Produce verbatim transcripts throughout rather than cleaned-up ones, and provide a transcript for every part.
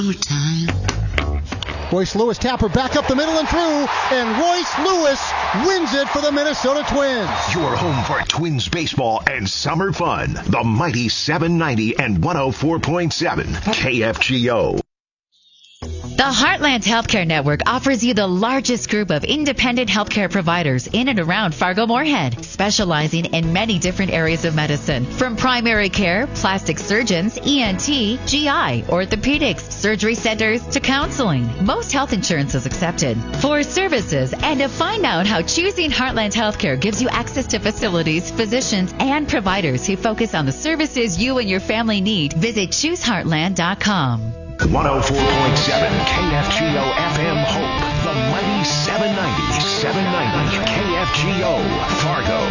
Time. Royce Lewis tapper back up the middle and through, and Royce Lewis wins it for the Minnesota Twins. Your home for Twins baseball and summer fun. The mighty seven ninety and one oh four point seven K F G O. The Heartland Healthcare Network offers you the largest group of independent healthcare providers in and around Fargo-Moorhead, specializing in many different areas of medicine, from primary care, plastic surgeons, E N T, G I, orthopedics, surgery centers, to counseling. Most health insurance is accepted. For services and to find out how choosing Heartland Healthcare gives you access to facilities, physicians, and providers who focus on the services you and your family need, visit choose heartland dot com. one oh four point seven K F G O F M Hope. The mighty seven ninety, seven ninety K F G O Fargo.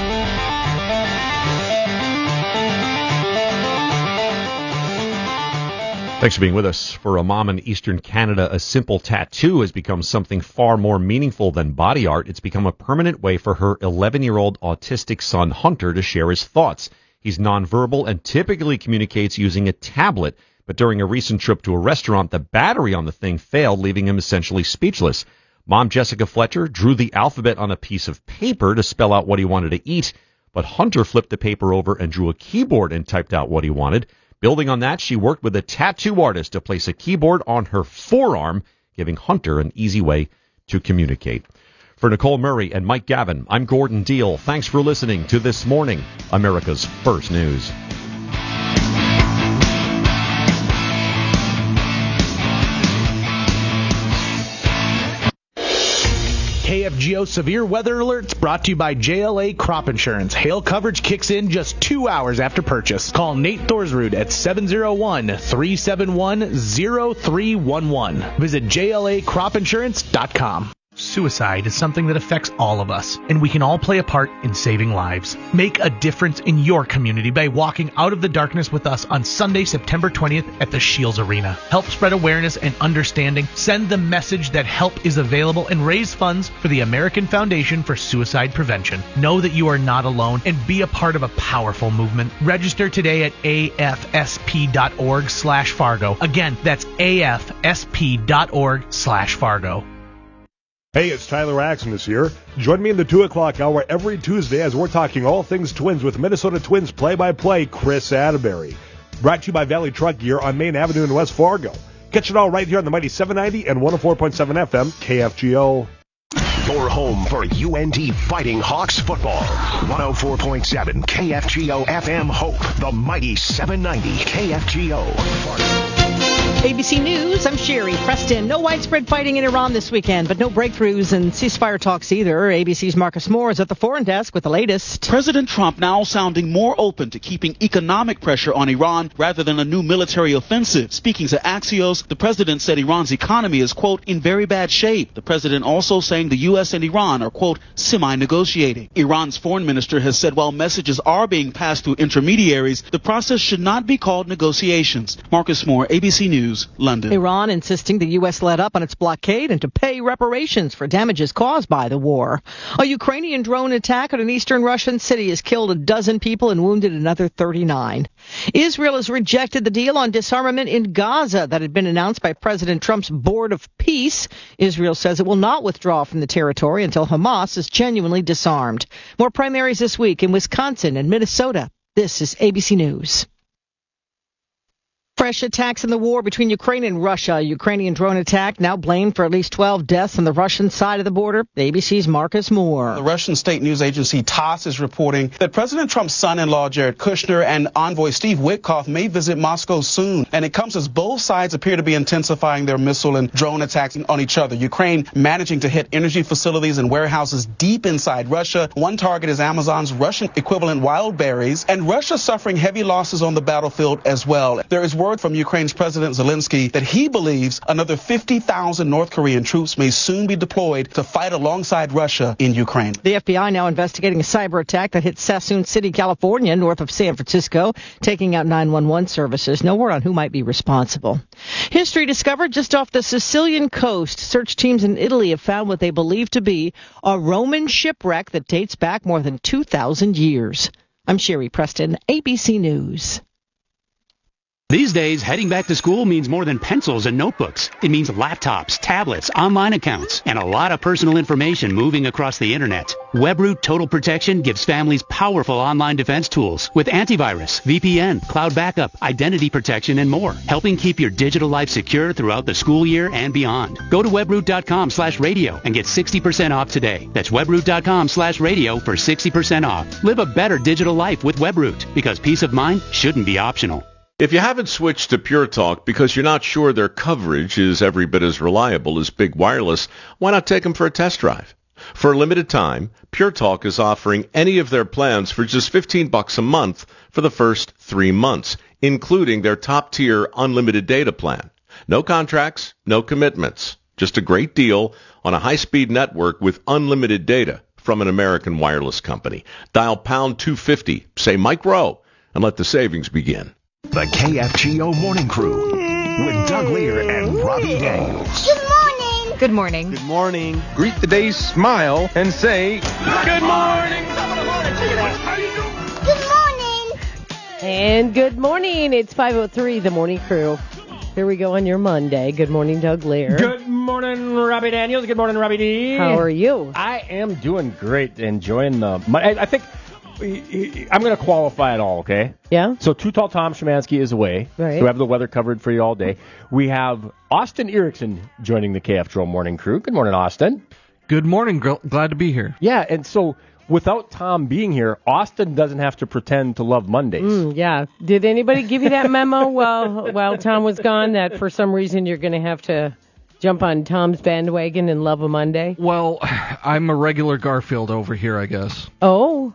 Thanks for being with us. For a mom in Eastern Canada, a simple tattoo has become something far more meaningful than body art. It's become a permanent way for her eleven-year-old autistic son, Hunter, to share his thoughts. He's nonverbal and typically communicates using a tablet. But during a recent trip to a restaurant, the battery on the thing failed, leaving him essentially speechless. Mom Jessica Fletcher drew the alphabet on a piece of paper to spell out what he wanted to eat, but Hunter flipped the paper over and drew a keyboard and typed out what he wanted. Building on that, she worked with a tattoo artist to place a keyboard on her forearm, giving Hunter an easy way to communicate. For Nicole Murray and Mike Gavin, I'm Gordon Deal. Thanks for listening to This Morning, America's First News. K F G O Severe Weather Alerts brought to you by J L A Crop Insurance. Hail coverage kicks in just two hours after purchase. Call Nate Thorsrud at seven oh one, three seven one, oh three one one. Visit J L A crop insurance dot com. Suicide is something that affects all of us, and we can all play a part in saving lives. Make a difference in your community by walking out of the darkness with us on Sunday, September twentieth at the Shields Arena. Help spread awareness and understanding, send the message that help is available, and raise funds for the American Foundation for Suicide Prevention. Know that you are not alone and be a part of a powerful movement. Register today at A F S P dot org slash Fargo. Again, that's A F S P dot org slash Fargo. Hey, it's Tyler Axon this year. Join me in the two o'clock hour every Tuesday as we're talking all things Twins with Minnesota Twins play-by-play Chris Atterbury. Brought to you by Valley Truck Gear on Main Avenue in West Fargo. Catch it all right here on the mighty seven ninety and one oh four point seven F M K F G O. Your home for U N T Fighting Hawks football. one oh four point seven K F G O F M Hope. The mighty seven ninety K F G O Fargo. A B C News, I'm Sherry Preston. No widespread fighting in Iran this weekend, but no breakthroughs and ceasefire talks either. A B C's Marcus Moore is at the foreign desk with the latest. President Trump now sounding more open to keeping economic pressure on Iran rather than a new military offensive. Speaking to Axios, the president said Iran's economy is, quote, in very bad shape. The president also saying the U S and Iran are, quote, semi-negotiating. Iran's foreign minister has said while messages are being passed through intermediaries, the process should not be called negotiations. Marcus Moore, A B C News. London. Iran insisting the U S let up on its blockade and to pay reparations for damages caused by the war. A Ukrainian drone attack at an eastern Russian city has killed a dozen people and wounded another thirty-nine. Israel has rejected the deal on disarmament in Gaza that had been announced by President Trump's Board of Peace. Israel says it will not withdraw from the territory until Hamas is genuinely disarmed. More primaries this week in Wisconsin and Minnesota. This is A B C News. Fresh attacks in the war between Ukraine and Russia. A Ukrainian drone attack now blamed for at least twelve deaths on the Russian side of the border. A B C's Marcus Moore. The Russian state news agency TASS is reporting that President Trump's son-in-law Jared Kushner and envoy Steve Witkoff may visit Moscow soon. And it comes as both sides appear to be intensifying their missile and drone attacks on each other. Ukraine managing to hit energy facilities and warehouses deep inside Russia. One target is Amazon's Russian equivalent Wildberries. And Russia suffering heavy losses on the battlefield as well. There is word from Ukraine's President Zelensky that he believes another fifty thousand North Korean troops may soon be deployed to fight alongside Russia in Ukraine. The F B I now investigating a cyber attack that hit Sassoon City, California, north of San Francisco, taking out nine one one services. No word on who might be responsible. History discovered just off the Sicilian coast. Search teams in Italy have found what they believe to be a Roman shipwreck that dates back more than two thousand years. I'm Sherry Preston, A B C News. These days, heading back to school means more than pencils and notebooks. It means laptops, tablets, online accounts, and a lot of personal information moving across the internet. WebRoot Total Protection gives families powerful online defense tools with antivirus, V P N, cloud backup, identity protection, and more, helping keep your digital life secure throughout the school year and beyond. Go to webroot.com slash radio and get sixty percent off today. That's webroot.com slash radio for sixty percent off. Live a better digital life with WebRoot, because peace of mind shouldn't be optional. If you haven't switched to Pure Talk because you're not sure their coverage is every bit as reliable as Big Wireless, why not take them for a test drive? For a limited time, Pure Talk is offering any of their plans for just fifteen bucks a month for the first three months, including their top-tier unlimited data plan. No contracts, no commitments. Just a great deal on a high-speed network with unlimited data from an American wireless company. Dial pound two fifty, say Mike Rowe, and let the savings begin. The K F G O Morning Crew with Doug Lear and Robbie Daniels. Good morning. Good morning. Good morning. Greet the day, smile, and say, good morning. Good morning. And good morning. It's five oh three, the Morning Crew. Here we go on your Monday. Good morning, Doug Lear. Good morning, Robbie Daniels. Good morning, Robbie D. How are you? I am doing great. Enjoying the... I, I think... I'm going to qualify it all, okay? Yeah. So Too Tall Tom Szymanski is away. Right. So we have the weather covered for you all day. We have Austin Erickson joining the K F G O Morning Crew. Good morning, Austin. Good morning. Glad to be here. Yeah, and so without Tom being here, Austin doesn't have to pretend to love Mondays. Mm, yeah. Did anybody give you that memo while while Tom was gone that for some reason you're going to have to jump on Tom's bandwagon and love a Monday? Well, I'm a regular Garfield over here, I guess. Oh.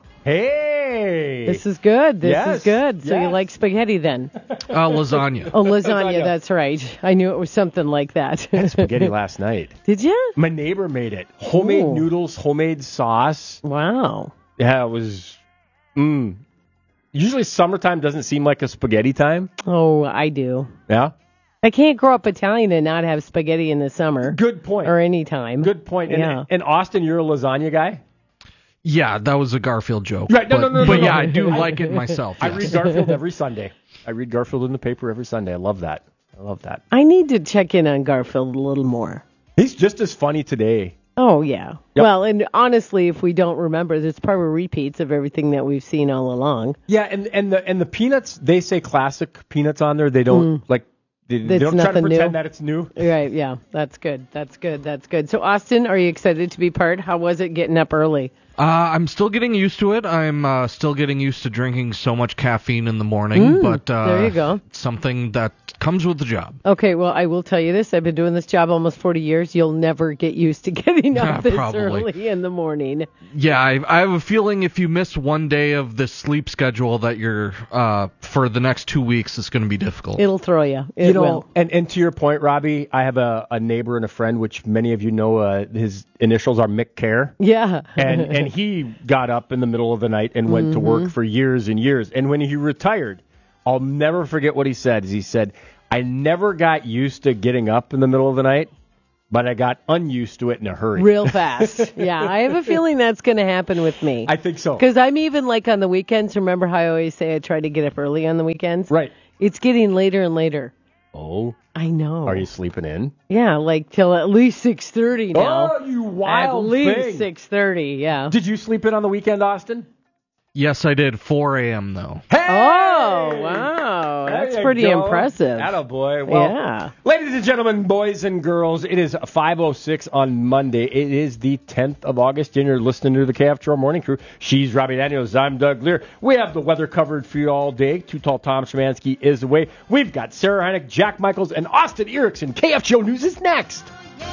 Hey! This is good. This yes. is good. So yes. you like spaghetti then? Uh, lasagna. Oh, lasagna, lasagna. That's right. I knew it was something like that. I had spaghetti last night. Did you? My neighbor made it. Homemade Ooh. noodles, homemade sauce. Wow. Yeah, it was... Mmm. Usually summertime doesn't seem like a spaghetti time. Oh, I do. Yeah? I can't grow up Italian and not have spaghetti in the summer. Good point. Or any time. Good point. And, yeah. and Austin, you're a lasagna guy? Yeah, that was a Garfield joke. Right, no, but, no, no, but no, yeah, no. I do like it myself. I yes. read Garfield every Sunday. I read Garfield in the paper every Sunday. I love that. I love that. I need to check in on Garfield a little more. He's just as funny today. Oh, yeah. Yep. Well, and honestly, if we don't remember, there's probably repeats of everything that we've seen all along. Yeah, and, and the and the Peanuts, they say classic Peanuts on there. They don't, mm. like, they, they don't try to pretend new. that it's new. Right, yeah. That's good. That's good. That's good. So, Austin, are you excited to be part? How was it getting up early? Uh, I'm still getting used to it. I'm uh, still getting used to drinking so much caffeine in the morning. Mm, but uh, there you go. It's something that comes with the job. Okay, well, I will tell you this. I've been doing this job almost forty years. You'll never get used to getting up yeah, this probably. early in the morning. Yeah, I, I have a feeling if you miss one day of this sleep schedule that you're, uh, for the next two weeks, it's going to be difficult. It'll throw you. It you know, will. And, and to your point, Robbie, I have a, a neighbor and a friend, which many of you know, uh, his initials are Mick Care. Yeah. and and he got up in the middle of the night and went mm-hmm. to work for years and years. And when he retired, I'll never forget what he said. He said, I never got used to getting up in the middle of the night, but I got unused to it in a hurry. Real fast. Yeah, I have a feeling that's going to happen with me. I think so. Because I'm even like on the weekends. Remember how I always say I try to get up early on the weekends? Right. It's getting later and later. Oh. I know. Are you sleeping in? Yeah, like till at least six thirty now. Oh, you wild At least thing. six thirty, yeah. Did you sleep in on the weekend, Austin? Yes, I did. four a.m. though. Hey! Oh, wow. That's pretty go. impressive. Attaboy. Well, yeah. Ladies and gentlemen, boys and girls, it is five oh six on Monday. It is the tenth of August, and you're listening to the K F G O Morning Crew. She's Robbie Daniels. I'm Doug Lear. We have the weather covered for you all day. Too Tall Tom Szymanski is away. We've got Sarah Heineck, Jack Michaels, and Austin Erickson. K F G O News is next.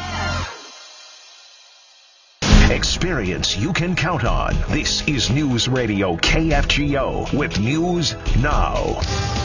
Experience you can count on. This is News Radio K F G O with News Now.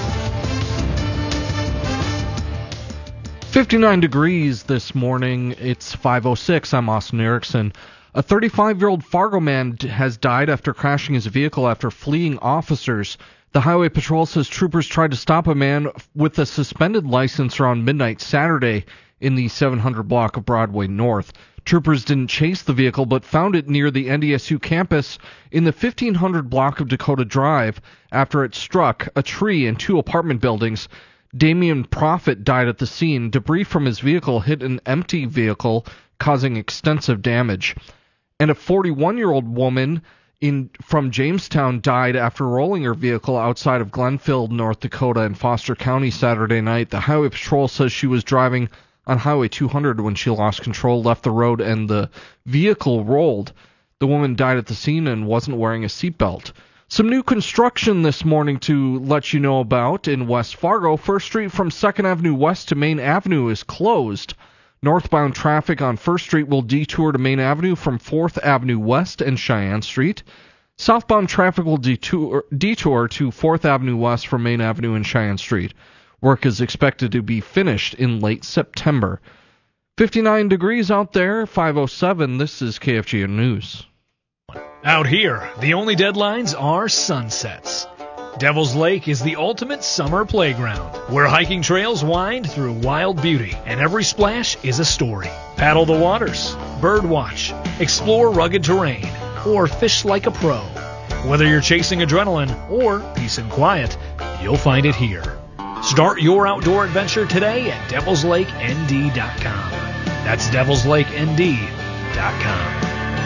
fifty-nine degrees this morning. It's five oh six. I'm Austin Erickson. A thirty-five-year-old Fargo man has died after crashing his vehicle after fleeing officers. The Highway Patrol says troopers tried to stop a man with a suspended license around midnight Saturday in the seven hundred block of Broadway North. Troopers didn't chase the vehicle, but found it near the N D S U campus in the fifteen hundred block of Dakota Drive after it struck a tree and two apartment buildings. Damian Profit died at the scene. Debris from his vehicle hit an empty vehicle, causing extensive damage. And a forty-one-year-old woman in from Jamestown died after rolling her vehicle outside of Glenfield, North Dakota, in Foster County Saturday night. The Highway Patrol says she was driving on Highway two hundred when she lost control, left the road, and the vehicle rolled. The woman died at the scene and wasn't wearing a seatbelt. Some new construction this morning to let you know about in West Fargo. First Street from second Avenue West to Main Avenue is closed. Northbound traffic on First Street will detour to Main Avenue from fourth Avenue West and Cheyenne Street. Southbound traffic will detour, detour to fourth Avenue West from Main Avenue and Cheyenne Street. Work is expected to be finished in late September. fifty-nine degrees out there, five oh seven. This is K F G O News. Out here, the only deadlines are sunsets. Devil's Lake is the ultimate summer playground, where hiking trails wind through wild beauty, and every splash is a story. Paddle the waters, bird watch, explore rugged terrain, or fish like a pro. Whether you're chasing adrenaline or peace and quiet, you'll find it here. Start your outdoor adventure today at devils lake n d dot com. That's devils lake n d dot com.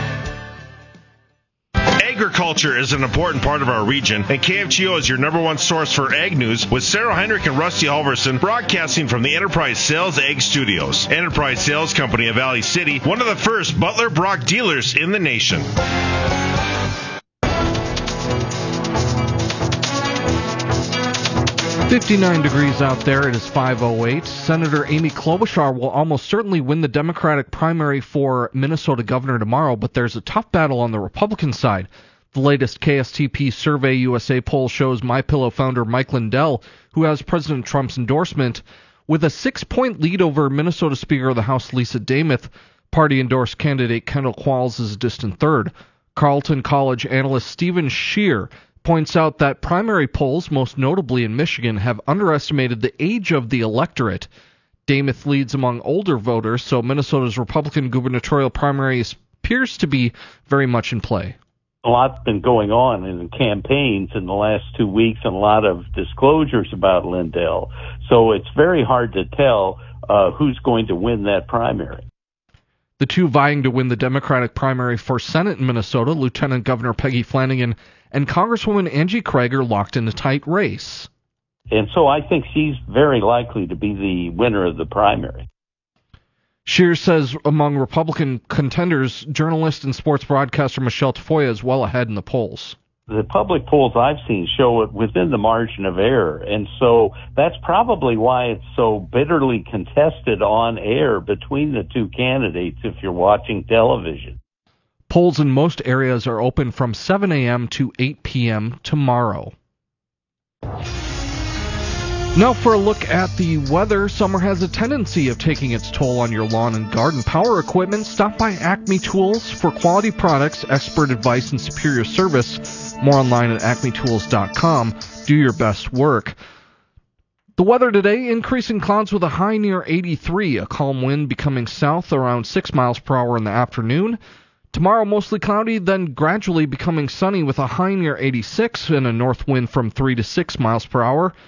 Agriculture is an important part of our region, and K F G O is your number one source for ag news, with Sarah Heinrich and Rusty Halverson broadcasting from the Enterprise Sales Ag Studios. Enterprise Sales Company of Valley City, one of the first Butler Brock dealers in the nation. fifty-nine degrees out there. It is five oh eight. Senator Amy Klobuchar will almost certainly win the Democratic primary for Minnesota governor tomorrow, but there's a tough battle on the Republican side. The latest K S T P Survey U S A poll shows MyPillow founder Mike Lindell, who has President Trump's endorsement, with a six-point lead over Minnesota Speaker of the House Lisa Dameth. Party-endorsed candidate Kendall Qualls is a distant third. Carleton College analyst Stephen Scheer points out that primary polls, most notably in Michigan, have underestimated the age of the electorate. Dameth leads among older voters, so Minnesota's Republican gubernatorial primary appears to be very much in play. A lot's been going on in campaigns in the last two weeks and a lot of disclosures about Lindell. So it's very hard to tell uh, who's going to win that primary. The two vying to win the Democratic primary for Senate in Minnesota, Lieutenant Governor Peggy Flanagan and Congresswoman Angie Craig, are locked in a tight race. And so I think she's very likely to be the winner of the primary. Scheer says among Republican contenders, journalist and sports broadcaster Michelle Tafoya is well ahead in the polls. The public polls I've seen show it within the margin of error, and so that's probably why it's so bitterly contested on air between the two candidates if you're watching television. Polls in most areas are open from seven a.m. to eight p.m. tomorrow. Now for a look at the weather. Summer has a tendency of taking its toll on your lawn and garden power equipment. Stop by Acme Tools for quality products, expert advice, and superior service. More online at acme tools dot com. Do your best work. The weather today, increasing clouds with a high near eighty-three. A calm wind becoming south around six miles per hour in the afternoon. Tomorrow, mostly cloudy, then gradually becoming sunny with a high near eighty-six and a north wind from three to six miles per hour.